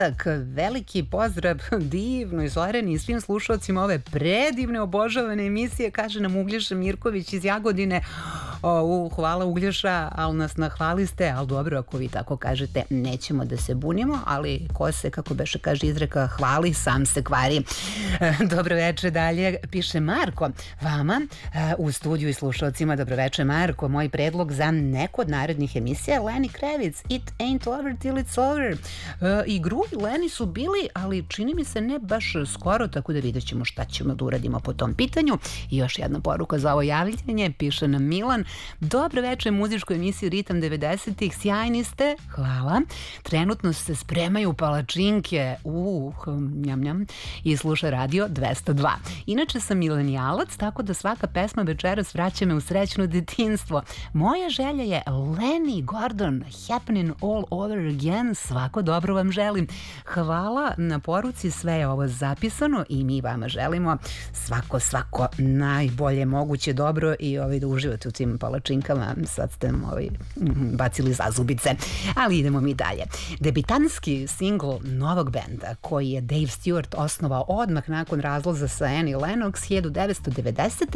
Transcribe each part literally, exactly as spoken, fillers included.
Veliki pozdrav divnoj Zorani i svim slušalcima ove predivne obožavane emisije, kaže nam Uglješa Mirković iz Jagodine. O, u, hvala Uglješa, ali nas nahvaliste, ali dobro, ako vi tako kažete, nećemo da se bunimo, ali ko se, kako beše kaže izreka, hvali, sam se kvari. E, dobro večer dalje, piše Marko, vama u studiju i slušalcima, dobro večer Marko, moj predlog za neko od narednih emisija je Lenny Kravitz, It Ain't Over Till It's Over. E, I Gru i Lenny su bili, ali čini mi se ne baš skoro, tako da vidjet ćemo šta ćemo da uradimo po tom pitanju. I još jedna poruka za ovo javljanje, piše nam Milan, dobro večer muzičkoj emisiji Ritam devedesetih, sjajni ste, hvala. Trenutno se spremaju palačinke, uh, njam njam, i sluša radio dvesta dva. Inače sam milenijalac, tako da svaka pesma večeras vraća me u srećno detinjstvo. Moja želja je Lenny Gordon, Happening All Over Again, svako dobro vam želim. Hvala na poruci, sve je ovo zapisano i mi vama želimo svako, svako najbolje moguće dobro i ovaj, da uživate u tim palačinkama. Sad ste ovaj, bacili zazubice, ali idemo mi dalje. Debitanski singl novog benda koji je Dave Stewart osnovao odmah nakon razlaza sa Annie Lennox hiljadu devetsto devedesete.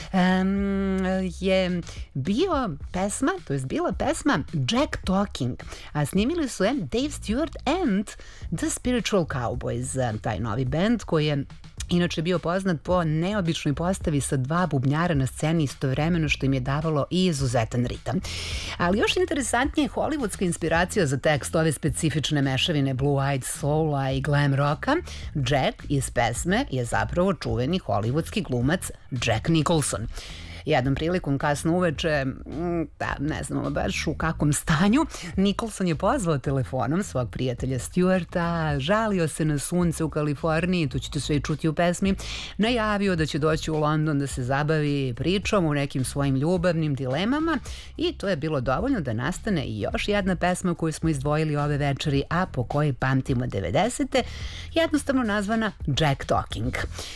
Um, je bio pesma, to je bila pesma Jack Talking, a snimili su je Dave Stewart and The Spiritual Cowboys, taj novi bend koji je inače bio poznat po neobičnoj postavi sa dva bubnjara na sceni istovremeno, što im je davalo i izuzetan ritam. Ali još interesantnije je hollywoodska inspiracija za tekst ove specifične mešavine blue-eyed soula i glam rocka. Jack iz pesme je zapravo čuveni hollywoodski glumac Jack Nicholson. Jednom prilikom kasno uveče, da, ne znamo baš u kakvom stanju, Nicholson je pozvao telefonom svog prijatelja Stewarta, žalio se na sunce u Kaliforniji, tu ćete sve i čuti u pesmi, najavio da će doći u London da se zabavi pričom u nekim svojim ljubavnim dilemama i to je bilo dovoljno da nastane i još jedna pesma koju smo izdvojili ove večeri, a po kojoj pamtimo devedesete, jednostavno nazvana Jack Talking.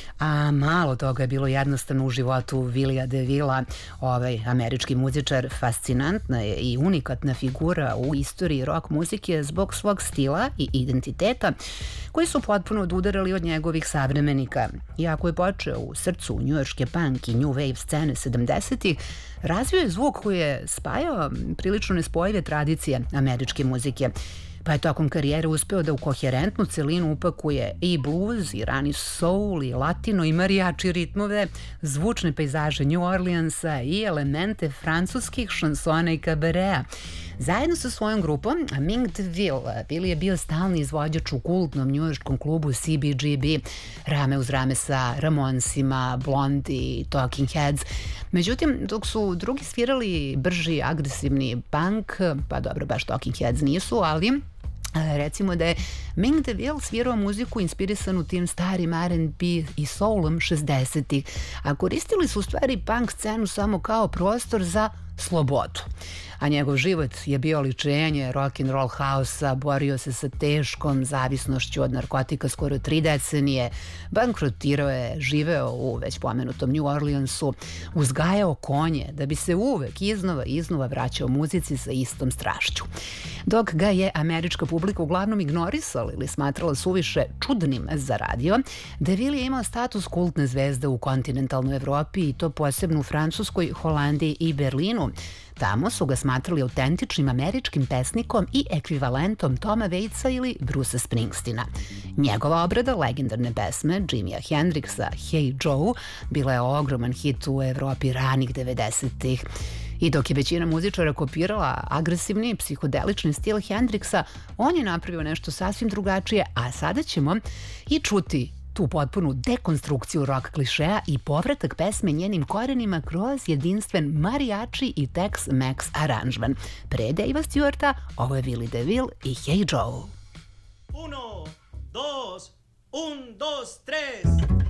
A malo toga je bilo jednostavno u životu Willija DeVilla, ovaj američki muzičar, fascinantna je i unikatna figura u istoriji rock muzike zbog svog stila i identiteta koji su potpuno odudarali od njegovih savremenika. Iako je počeo u srcu njujorške punk i new wave scene sedamdesetih, razvio je zvuk koji je spajao prilično nespojive tradicije američke muzike. Pa je tokom karijere uspeo da u koherentnu celinu upakuje i blues, i rani soul, i latino, i mariachi ritmove, zvučne pejzaže New Orleansa i elemente francuskih šansona i kaberea. Zajedno sa svojom grupom Ming DeVille, Billy je bio stalni izvođač u kultnom njujorškom klubu C B G B, rame uz rame sa Ramonsima, Blondie i Talking Heads. Međutim, dok su drugi svirali brži, agresivni punk, pa dobro, baš Talking Heads nisu, ali recimo da je Ming DeVille svirao muziku inspirisanu tim starim R and B i soulom šezdesetih, a koristili su u stvari punk scenu samo kao prostor za slobodu. A njegov život je bio oličenje rock'n'roll hausa, borio se sa teškom zavisnošću od narkotika skoro tri decenije, bankrotirao je, živeo u već pomenutom New Orleansu, uzgajao konje da bi se uvek iznova i iznova vraćao muzici sa istom strašću. Dok ga je američka publika uglavnom ignorisala ili smatrala suviše čudnim za radio, DeVille je imao status kultne zvezde u kontinentalnoj Evropi i to posebno u Francuskoj, Holandiji i Berlinu. Tamo su ga smatrali autentičnim američkim pesnikom i ekvivalentom Toma Waitsa ili Brucea Springsteena. Njegova obrada legendarne pesme Jimmya Hendrixa Hey Joe bila je ogroman hit u Evropi ranih devedesetih. I dok je većina muzičara kopirala agresivni psihodelični stil Hendrixa, on je napravio nešto sasvim drugačije, a sada ćemo i čuti tu potpunu dekonstrukciju rock klišeja i povratak pesme njenim korenima kroz jedinstven mariachi i Tex-Mex aranžman. Pre Davea Stewarta, ovo je Willie DeVille i Hey Joe. Uno, dos, un, dos, tres...